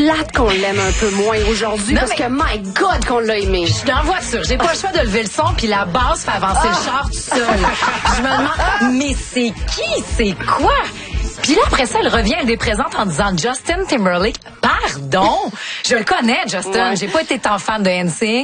plate qu'on l'aime un peu moins aujourd'hui parce que, my God, qu'on l'a aimé. Je suis dans la voiture, j'ai pas le choix de lever le son, puis la basse fait avancer le char tout seul. Je me demande, mais c'est qui? C'est quoi? Puis là, après ça, elle revient, elle les présente en disant Justin Timberlake. Pardon? Je le connais, Justin. Ouais. J'ai pas été tant fan de NSYNC.